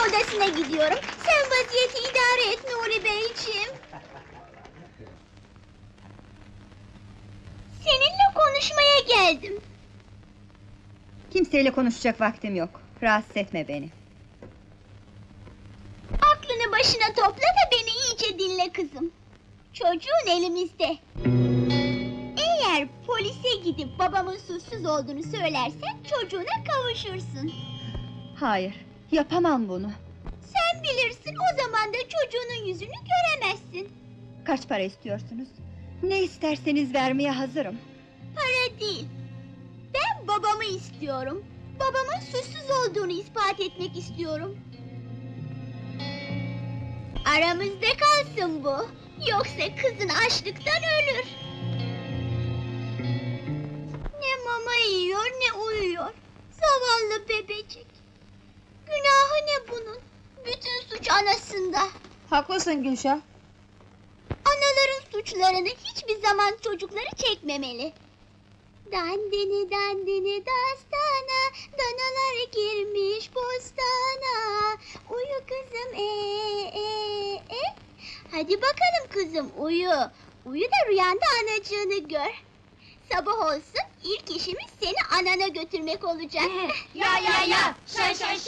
odasına gidiyorum. Sen vaziyeti idare et Nuri Beyciğim. Seninle konuşmaya geldim. Kimseyle konuşacak vaktim yok. Rahatsız etme beni. Aklını başına topla da beni iyice dinle kızım. Çocuğun elimizde. Eğer polise gidip babamın suçsuz olduğunu söylersen çocuğuna kavuşursun. Hayır, yapamam bunu. Sen bilirsin, o zaman da çocuğunun yüzünü göremezsin. Kaç para istiyorsunuz? Ne isterseniz vermeye hazırım. Para değil. Ben babamı istiyorum. Babamın suçsuz olduğunu ispat etmek istiyorum. Aramızda kalsın bu. Yoksa kızın açlıktan ölür. Ne mama yiyor ne uyuyor. Zavallı bebecik. Günahı ne bunun? Bütün suç anasında. Haklısın Gülşah. Anaların suçlarını hiçbir zaman çocukları çekmemeli. Dandini dandini dastana, danalar girmiş bostana. Uyu kızım Hadi bakalım kızım uyu. Uyu da rüyanda anacığını gör. Sabah olsun ilk işimiz seni anana götürmek olacak. Ya, şay şay